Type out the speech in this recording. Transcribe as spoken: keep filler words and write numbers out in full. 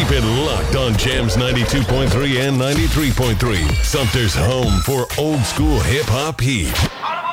Keep it locked on Jams ninety-two point three and ninety-three point three. Sumter's home for old school hip hop heat.